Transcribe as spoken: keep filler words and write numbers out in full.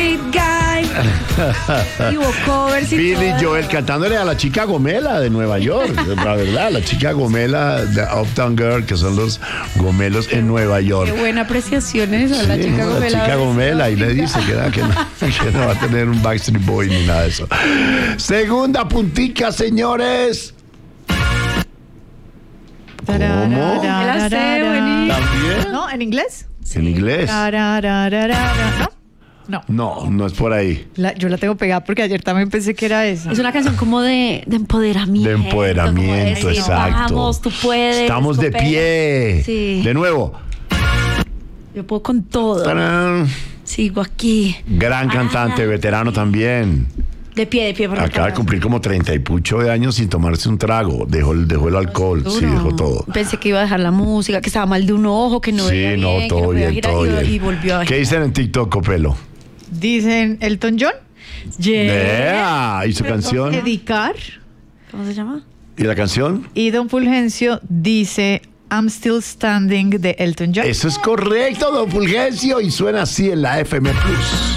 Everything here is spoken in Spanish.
street guy. Y hubo covers y Billy todo. Joel cantándole a la chica Gomela de Nueva York. La verdad, la chica Gomela de Uptown Girl, que son los gomelos en Nueva York. Qué buena apreciación esa, la Sí, chica la Gomela. chica Gomela, y le dice que, que, no, que no va a tener un Backstreet Boy ni nada de eso. Segunda puntica, señores. ¿Cómo? Me la sé, buenísimo. ¿También? ¿No? ¿En inglés? En inglés. ¿No? No. No, no es por ahí. La- yo la tengo pegada porque ayer también pensé que era esa. Es una canción como de, de empoderamiento. De empoderamiento, como de decir, exacto. Vamos, tú puedes. Estamos de coopera. pie. Sí. De nuevo. Yo puedo con todo. ¡Tarán! Sigo aquí. Gran cantante, veterano también. De pie, de pie. por Acaba de favor. cumplir como treinta y pucho de años sin tomarse un trago. Dejó, el- dejó el alcohol, sí, Duro. dejó todo. Pensé que iba a dejar la música, que estaba mal de un ojo, que no Sí, veía no, bien, que todo podía bien, girar, todo y, bien. y volvió a ¿Qué girar. dicen en TikTok, Copelo? Dicen Elton John. Yeah. ¿Y su canción? Dedicar. ¿Cómo se llama? ¿Y la canción? Y Don Fulgencio dice I'm Still Standing de Elton John. Eso es correcto, don Fulgencio, y suena así en la F M Plus.